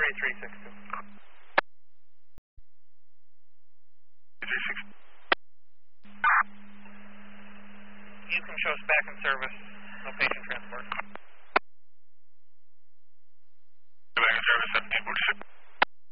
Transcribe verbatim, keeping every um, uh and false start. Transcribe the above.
three three six two. three six. You can show us back in service. No patient transport. Back in service, seventeen forty-six.